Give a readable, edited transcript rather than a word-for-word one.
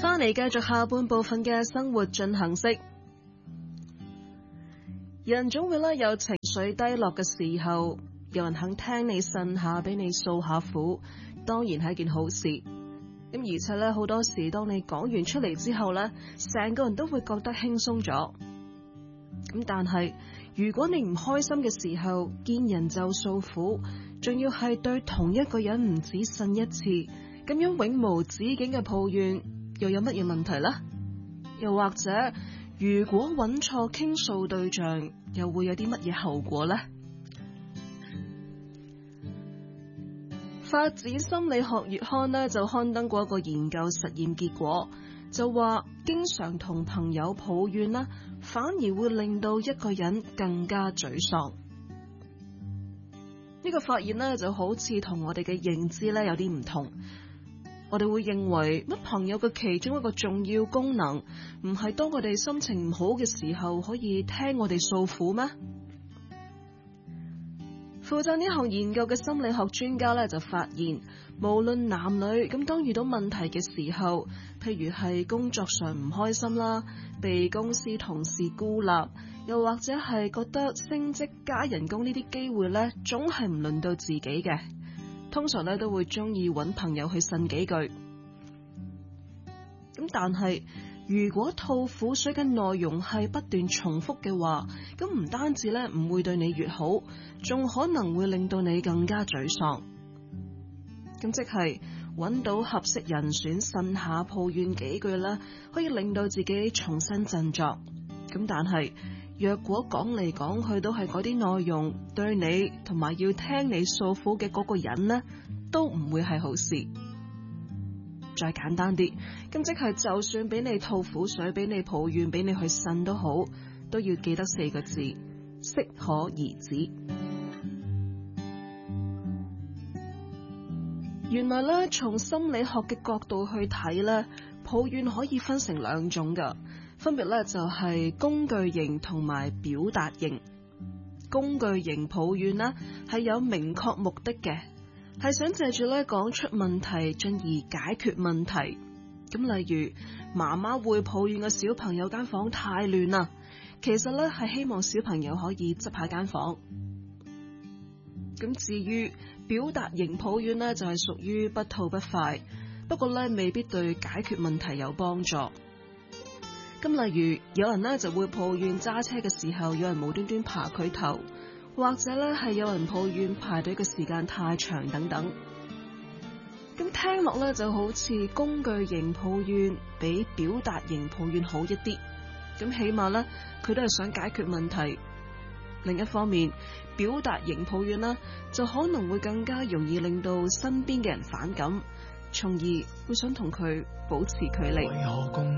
翻嚟繼續下半部分嘅生活進行式。人總會咧有情緒低落嘅時候，有人肯聽你呻下，俾你訴下苦，當然係一件好事。咁而且咧好多時，當你講完出嚟之後咧，成個人都會覺得輕鬆咗。咁但係如果你唔開心嘅時候，見人就訴苦，仲要係對同一個人唔止呻一次，咁樣永無止境嘅抱怨，又有乜嘢問題呢？又或者如果揾錯傾訴對象，又會有啲乜嘢後果呢？發展心理學月刊呢就刊登過一個研究實驗結果，就話經常同朋友抱怨啦，反而會令到一個人更加沮喪。呢個發現呢就好似同我哋嘅認知呢有啲唔同。我哋會認為乜朋友嘅其中一個重要功能，唔係當我哋心情唔好嘅時候可以聽我哋訴苦咩？負責呢項研究嘅心理學專家咧就發現，無論男女，咁當遇到問題嘅時候，譬如係工作上唔開心啦，被公司同事孤立，又或者係覺得升職加人工呢啲機會咧，總係唔輪到自己嘅，通常咧都會中意揾朋友去呻幾句。咁但係如果吐苦水嘅內容係不斷重複嘅話，咁唔單止咧唔會對你越好，仲可能會令到你更加沮喪。咁即係揾到合適人選呻下抱怨幾句啦，可以令到自己重新振作。咁但係若果講嚟講去都係嗰啲內容，對你同埋要聽你訴苦嘅嗰個人呢，都唔會係好事。再簡單啲，咁即係就算俾你吐苦水，俾你抱怨，俾你去呻都好，都要記得4個字：適可而止。原來咧，從心理學嘅角度去睇咧，抱怨可以分成2種噶，分別咧就係工具型同埋表達型。工具型抱怨呢係有明確目的嘅，係想借住咧講出問題，進而解決問題。咁例如媽媽會抱怨個小朋友間房太亂啦，其實咧係希望小朋友可以執下間房。咁至於表達型抱怨呢，就係屬於不吐不快，不過咧未必對解決問題有幫助。咁例如有人呢就會抱怨揸車嘅時候有人無端端爬佢頭，或者咧係有人抱怨排隊嘅時間太長等等。咁聽落咧就好似工具型抱怨比表達型抱怨好一啲。咁起碼咧佢都係想解決問題。另一方面，表達型抱怨啦，就可能會更加容易令到身邊嘅人反感，從而會想同佢保持距離。